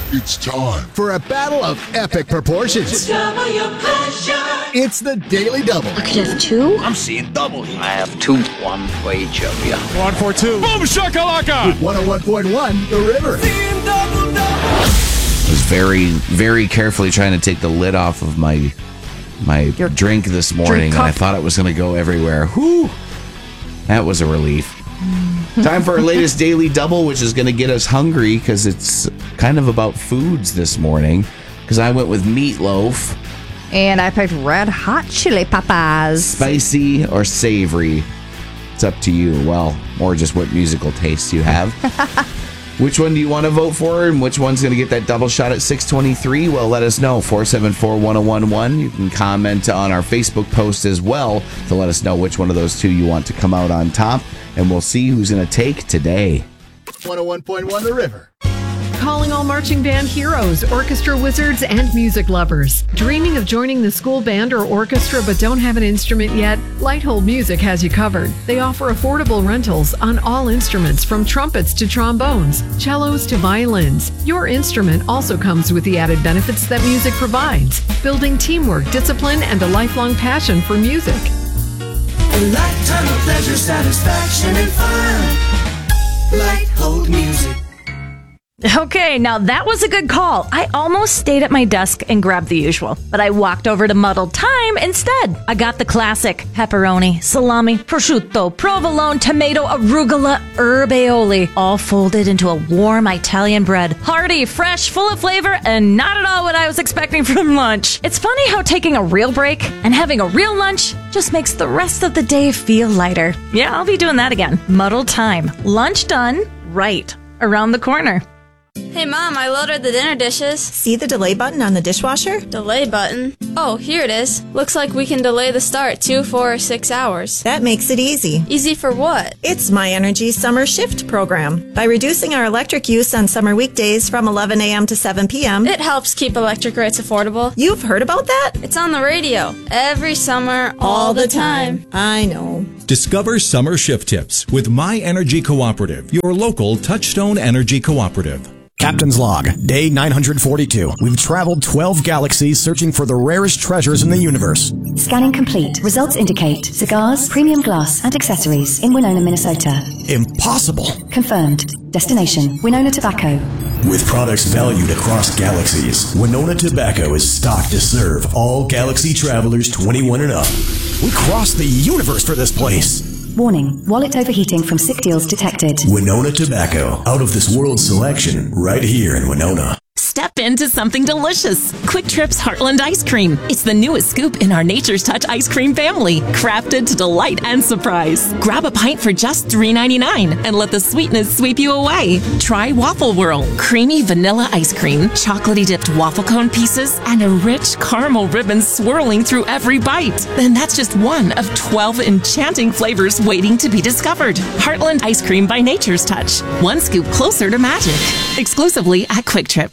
It's time for a battle of epic proportions. Double your pleasure. It's the Daily Double. I could have two. I'm seeing double. I have two. One for each of you. 1 for 2. Boom shakalaka! With 101.1 The River. Seeing double. I was very, very carefully trying to take the lid off of my drink this morning, and I thought it was going to go everywhere. Whew! That was a relief. Time for our latest Daily Double, which is going to get us hungry because it's kind of about foods this morning. Because I went with meatloaf. And I picked red hot chili peppers. Spicy or savory? It's up to you. Well, or just what musical tastes you have. Which one do you want to vote for, and which one's going to get that double shot at 623? Well, let us know. 474-1011. You can comment on our Facebook post as well to let us know which one of those two you want to come out on top, and we'll see who's going to take today. 101.1 The River. Calling all marching band heroes, orchestra wizards, and music lovers. Dreaming of joining the school band or orchestra but don't have an instrument yet? Lighthold Music has you covered. They offer affordable rentals on all instruments from trumpets to trombones, cellos to violins. Your instrument also comes with the added benefits that music provides, building teamwork, discipline, and a lifelong passion for music. A lifetime of pleasure, satisfaction, and fun. Lighthold Music. Okay, now that was a good call. I almost stayed at my desk and grabbed the usual, but I walked over to Muddled Time instead. I got the classic pepperoni, salami, prosciutto, provolone, tomato, arugula, herb aioli, all folded into a warm Italian bread. Hearty, fresh, full of flavor, and not at all what I was expecting from lunch. It's funny how taking a real break and having a real lunch just makes the rest of the day feel lighter. Yeah, I'll be doing that again. Muddled Time. Lunch done, right around the corner. Hey Mom, I loaded the dinner dishes. See the delay button on the dishwasher? Delay button? Oh, here it is. Looks like we can delay the start 2, 4, or 6 hours. That makes it easy. Easy for what? It's My Energy Summer Shift program. By reducing our electric use on summer weekdays from 11 a.m. to 7 p.m., it helps keep electric rates affordable. You've heard about that? It's on the radio. Every summer, all the time. I know. Discover summer shift tips with My Energy Cooperative, your local Touchstone Energy Cooperative. Captain's Log, Day 942. We've traveled 12 galaxies searching for the rarest treasures in the universe. Scanning complete. Results indicate cigars, premium glass, and accessories in Winona, Minnesota. Impossible. Confirmed. Destination, Winona Tobacco. With products valued across galaxies, Winona Tobacco is stocked to serve all galaxy travelers 21 and up. We crossed the universe for this place. Warning, wallet overheating from sick deals detected. Winona Tobacco, out of this world selection, right here in Winona. Step into something delicious. Quick Trip's Heartland Ice Cream. It's the newest scoop in our Nature's Touch ice cream family, crafted to delight and surprise. Grab a pint for just $3.99 and let the sweetness sweep you away. Try Waffle Whirl, creamy vanilla ice cream, chocolatey dipped waffle cone pieces, and a rich caramel ribbon swirling through every bite. Then that's just one of 12 enchanting flavors waiting to be discovered. Heartland Ice Cream by Nature's Touch. One scoop closer to magic. Exclusively at Quick Trip.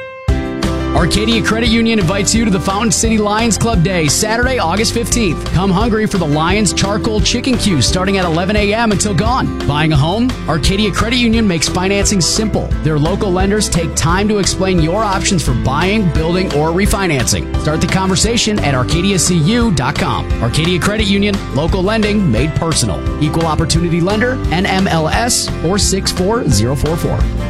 Arcadia Credit Union invites you to the Fountain City Lions Club Day, Saturday, August 15th. Come hungry for the Lions Charcoal Chicken Queue starting at 11 a.m. until gone. Buying a home? Arcadia Credit Union makes financing simple. Their local lenders take time to explain your options for buying, building, or refinancing. Start the conversation at arcadiacu.com. Arcadia Credit Union, local lending made personal. Equal Opportunity Lender, NMLS 464044.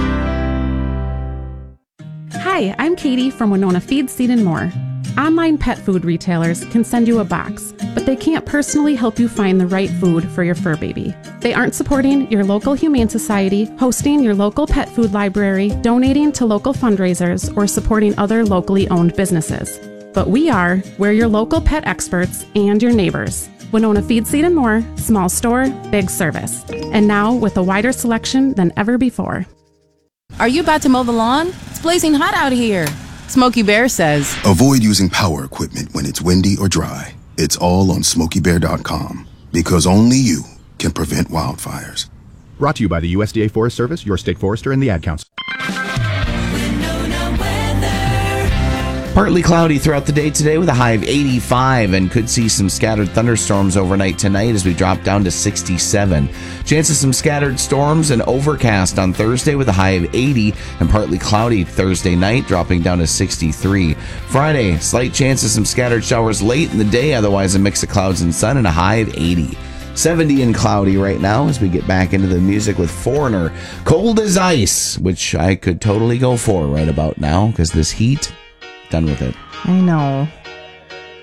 Hi, I'm Katie from Winona Feed, Seed, and More. Online pet food retailers can send you a box, but they can't personally help you find the right food for your fur baby. They aren't supporting your local humane society, hosting your local pet food library, donating to local fundraisers, or supporting other locally owned businesses. But we are. We're your local pet experts and your neighbors. Winona Feed, Seed, and More, small store, big service. And now with a wider selection than ever before. Are you about to mow the lawn? It's blazing hot out here. Smokey Bear says, avoid using power equipment when it's windy or dry. It's all on SmokeyBear.com because only you can prevent wildfires. Brought to you by the USDA Forest Service, your state forester, and the Ad Council. Partly cloudy throughout the day today with a high of 85, and could see some scattered thunderstorms overnight tonight as we drop down to 67. Chance of some scattered storms and overcast on Thursday with a high of 80, and partly cloudy Thursday night, dropping down to 63. Friday, slight chance of some scattered showers late in the day, otherwise a mix of clouds and sun, and a high of 80. 70 and cloudy right now as we get back into the music with Foreigner. Cold as Ice, which I could totally go for right about now because this heat, done with it. I know.